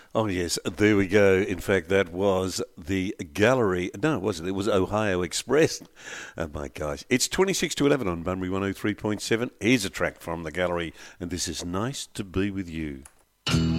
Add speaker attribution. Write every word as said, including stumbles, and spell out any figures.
Speaker 1: Oh, yes, there we go. In fact, that was the Gallery. No, it wasn't. It was Ohio Express. Oh, my gosh. It's twenty-six to eleven on Bunbury one oh three point seven. Here's a track from the Gallery, and this is Nice to Be With You.